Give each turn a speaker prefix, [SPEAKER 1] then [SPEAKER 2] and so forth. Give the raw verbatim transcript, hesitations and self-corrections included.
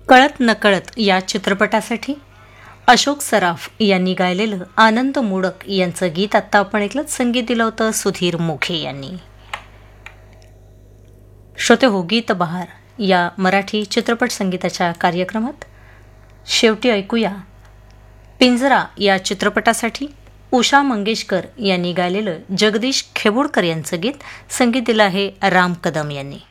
[SPEAKER 1] कळत नकळत या चित्रपटासाठी अशोक सराफ यांनी गायलेलं आनंद मोडक यांचं गीत आत्ता आपण ऐकलं. संगीत दिलं होतं सुधीर मोघे यांनी. श्रोते हो, गीत बहार या मराठी चित्रपट संगीताच्या कार्यक्रमात शेवटी ऐकूया पिंजरा या चित्रपटासाठी उषा मंगेशकर यांनी गायलेलं जगदीश खेबुडकर यांचं गीत. संगीत दिलं आहे राम कदम यांनी.